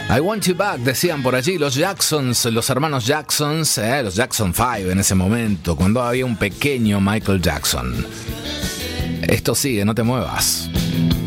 I Want You Back, decían por allí los Jacksons, los hermanos Jacksons, los Jackson 5 en ese momento, cuando había un pequeño Michael Jackson. Esto sigue, no te muevas.